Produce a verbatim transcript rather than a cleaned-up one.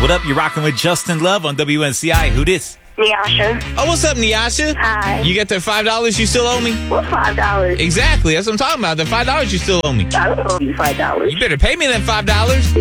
What up? You're rocking with Justin Love on W N C I. Who this? Nyasha. Oh, what's up, Nyasha? Hi. You get that five dollars you still owe me? What five dollars? Exactly. That's what I'm talking about. The five dollars you still owe me. I don't owe you five dollars. You better pay me that five dollars.